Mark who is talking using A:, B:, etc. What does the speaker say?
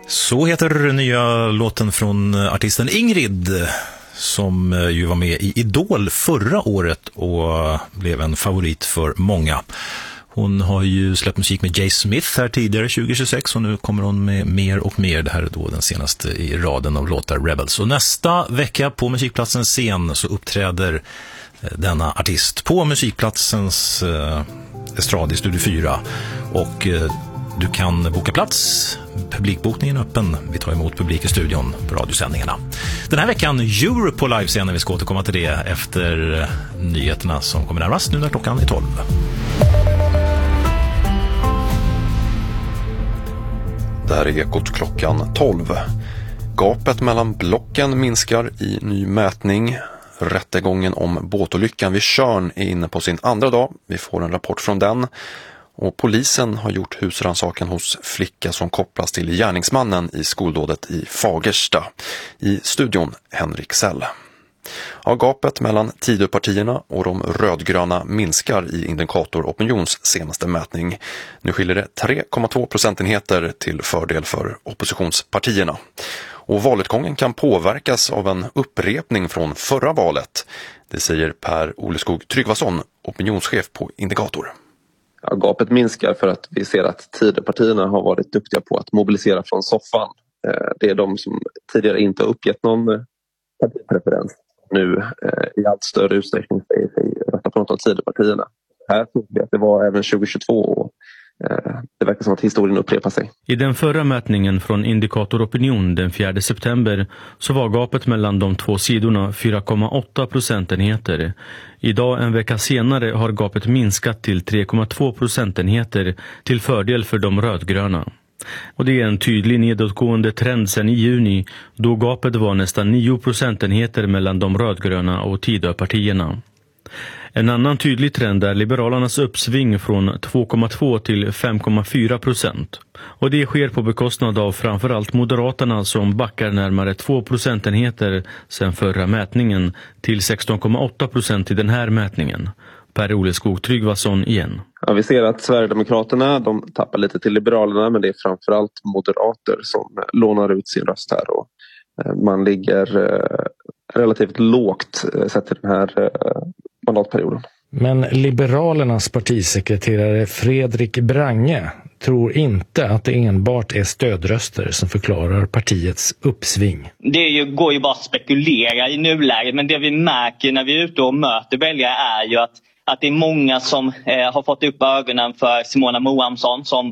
A: Så heter nya låten från artisten Ingrid, som ju var med i Idol förra året och blev en favorit för många. Hon har ju släppt musik med Jay Smith här tidigare 2026 och nu kommer hon med mer och mer. Det här är då den senaste i raden av låtar Rebels. Och nästa vecka på Musikplatsens scen så uppträder denna artist på Musikplatsens estrad i Studio 4 och du kan boka plats. Publikbokningen är öppen. Vi tar emot publik i studion på radiosändningarna. Den här veckan Europe på livescenen. Vi ska återkomma till det efter nyheterna som kommer närmast nu när klockan är 12.
B: Där är Ekot klockan 12. Gapet mellan blocken minskar i ny mätning. Rättegången om båtolyckan vid Tjörn är inne på sin andra dag. Vi får en rapport från den. Och polisen har gjort husrannsakan hos flicka som kopplas till gärningsmannen i skoldådet i Fagersta. I studion Henrik Sell. Ja, gapet mellan Tidöpartierna och de rödgröna minskar i Indikator Opinions senaste mätning. Nu skiljer det 3,2 procentenheter till fördel för oppositionspartierna. Och valutgången kan påverkas av en upprepning från förra valet. Det säger Per Oleskog Tryggvason, opinionschef på Indikator.
C: Ja, gapet minskar för att vi ser att Tidöpartierna har varit duktiga på att mobilisera från soffan. Det är de som tidigare inte har uppgett någon partipreferens. Nu i allt större utsträckning säger sig rösta på något av Tidöpartierna. Här tror vi att det var även 2022 och det verkar som att historien upprepar sig.
D: I den förra mätningen från Indikator Opinion den 4 september så var gapet mellan de två sidorna 4,8 procentenheter. Idag en vecka senare har gapet minskat till 3,2 procentenheter till fördel för de rödgröna. Och det är en tydlig nedåtgående trend sedan i juni då gapet var nästan 9 procentenheter mellan de rödgröna och Tidöpartierna. En annan tydlig trend är Liberalernas uppsving från 2,2 till 5,4%. Och det sker på bekostnad av framförallt Moderaterna som backar närmare 2 procentenheter sedan förra mätningen till 16,8% i den här mätningen. Per Oleskog Tryggvason igen.
C: Ja, vi ser att Sverigedemokraterna de tappar lite till Liberalerna, men det är framförallt moderater som lånar ut sin röst här. Och man ligger relativt lågt sett till den här mandatperioden.
E: Men Liberalernas partisekreterare Fredrik Brange tror inte att det enbart är stödröster som förklarar partiets uppsving.
F: Det går ju bara att spekulera i nuläget, men det vi märker när vi är ute och möter väljare är ju att det är många som har fått upp ögonen för Simona Moamsson som